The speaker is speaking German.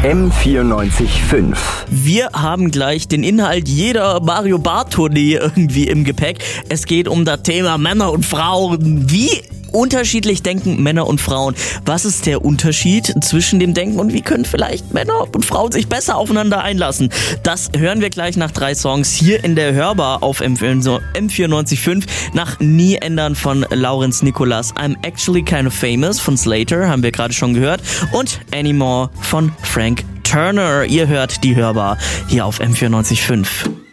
M94.5. Wir haben gleich den Inhalt jeder Mario Barth Tournee irgendwie im Gepäck. Es geht um das Thema Männer und Frauen. Wie unterschiedlich denken Männer und Frauen? Was ist der Unterschied zwischen dem Denken und wie können vielleicht Männer und Frauen sich besser aufeinander einlassen? Das hören wir gleich nach 3 Songs hier in der Hörbar auf M94.5. Nach Nie ändern von Laurenz Nicolas. I'm Actually Kind of Famous von Slater, haben wir gerade schon gehört. Und Anymore von Frank Turner. Ihr hört die Hörbar hier auf M94.5.